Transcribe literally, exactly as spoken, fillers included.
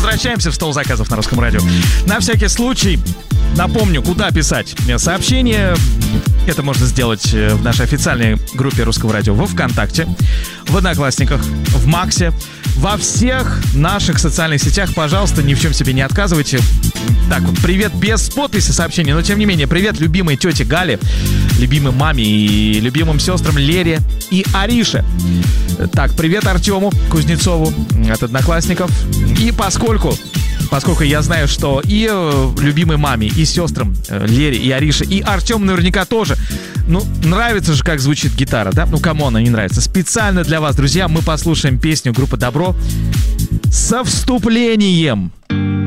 возвращаемся в стол заказов на Русском радио. На всякий случай напомню, куда писать сообщения. Это можно сделать в нашей официальной группе Русского радио во ВКонтакте, в Одноклассниках, в Максе, во всех наших социальных сетях. Пожалуйста, ни в чем себе не отказывайте. Так вот, привет без подписи сообщения, но тем не менее, привет любимой тете Гале, любимой маме и любимым сестрам Лере и Арише. Так, привет Артему Кузнецову от Одноклассников. И поскольку... Поскольку я знаю, что и э, любимой маме, и сестрам э, Лере, и Арише, и Артему наверняка тоже, ну, нравится же, как звучит гитара, да? Ну, кому она не нравится? Специально для вас, друзья, мы послушаем песню группы «Добро» со вступлением.